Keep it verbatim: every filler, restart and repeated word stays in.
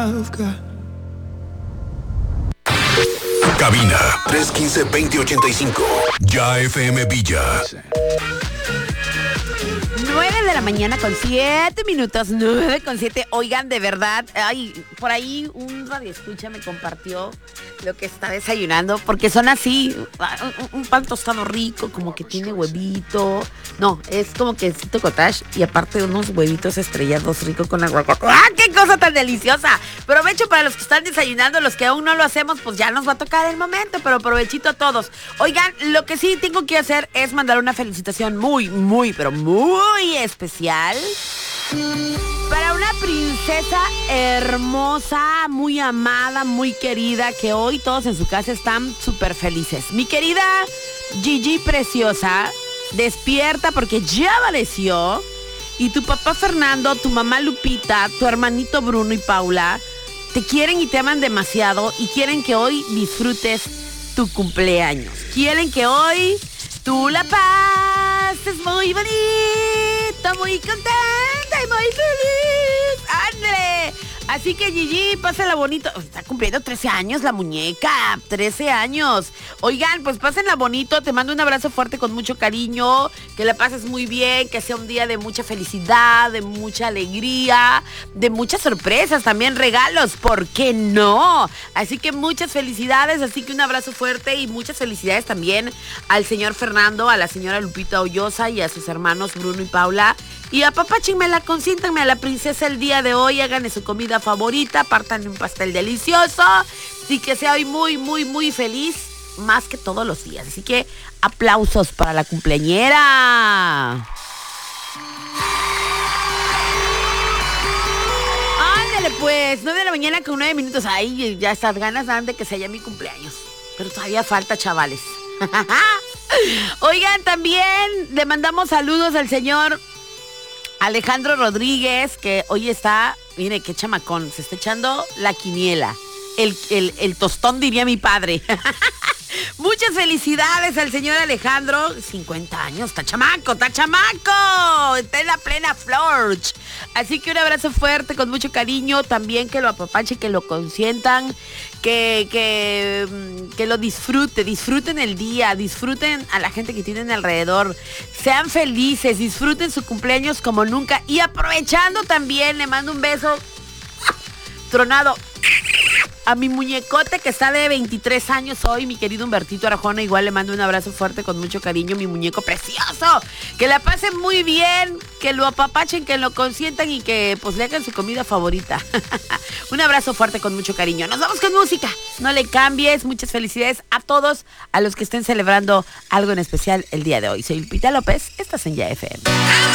Cabina tres uno cinco, dos cero ocho cinco. Ya F M Villa. nueve de la mañana con siete minutos, nueve con siete. Oigan, de verdad, ay, por ahí un radioescucha me compartió lo que está desayunando, porque son así, un, un pan tostado rico, como que tiene huevito. No, es como quesito cottage y aparte unos huevitos estrellados ricos con aguacate. ¡Ah, qué cosa tan deliciosa! Provecho para los que están desayunando, los que aún no lo hacemos, pues ya nos va a tocar el momento, pero provechito a todos. Oigan, lo que sí tengo que hacer es mandar una felicitación muy, muy, pero muy especial para una princesa hermosa, muy amada, muy querida, que hoy todos en su casa están súper felices. Mi querida Gigi preciosa, despierta porque ya amaneció. Y tu papá Fernando, tu mamá Lupita, tu hermanito Bruno y Paula te quieren y te aman demasiado y quieren que hoy disfrutes tu cumpleaños. Quieren que hoy tú la pases muy bonita, muy contenta y muy feliz. ¡Ándale! Así que Gigi, pásala bonito. Está cumpliendo trece años la muñeca. trece años. Oigan, pues pásenla bonito. Te mando un abrazo fuerte con mucho cariño. Que la pases muy bien. Que sea un día de mucha felicidad, de mucha alegría, de muchas sorpresas, también regalos. ¿Por qué no? Así que muchas felicidades. Así que un abrazo fuerte y muchas felicidades también al señor Fernando, a la señora Lupita Ollosa y a sus hermanos Bruno y Paula. Y apapáchenmela, consiéntanme a la princesa el día de hoy, háganle su comida favorita, partan un pastel delicioso y que sea hoy muy, muy, muy feliz, más que todos los días. Así que aplausos para la cumpleañera. Ándale pues, nueve de la mañana con nueve minutos. Ay, ya estas ganas dan de que sea ya mi cumpleaños. Pero todavía falta, chavales. Oigan, también le mandamos saludos al señor Alejandro Rodríguez, que hoy está, mire qué chamacón, se está echando la quiniela, el, el, el tostón diría mi padre. Muchas felicidades al señor Alejandro, cincuenta años, está chamaco, está chamaco, está en la plena flor. Así que un abrazo fuerte, con mucho cariño, también que lo apapachen, que lo consientan, que, que, que lo disfrute, disfruten el día, disfruten a la gente que tienen alrededor, sean felices, disfruten su cumpleaños como nunca y aprovechando también, le mando un beso tronado a mi muñecote que está de veintitrés años hoy, mi querido Humbertito Arjona. Igual le mando un abrazo fuerte con mucho cariño, mi muñeco precioso. Que la pasen muy bien, que lo apapachen, que lo consientan y que pues le hagan su comida favorita. Un abrazo fuerte con mucho cariño. Nos vamos con música. No le cambies. Muchas felicidades a todos, a los que estén celebrando algo en especial el día de hoy. Soy Lupita López. Estás en Ya F M.